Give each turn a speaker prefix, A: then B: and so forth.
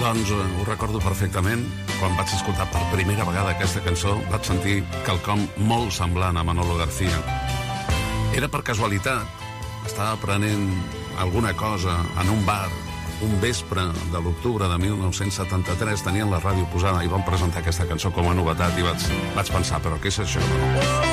A: Doncs ho recordo perfectament. Quan vaig escoltar per primera vegada aquesta cançó vaig sentir quelcom molt semblant a Manolo García. Era per casualitat. Estava prenent alguna cosa en un bar un vespre de l'octubre de 1973. Tenien la ràdio posada i van presentar aquesta cançó com a novetat i vaig pensar, però què és això?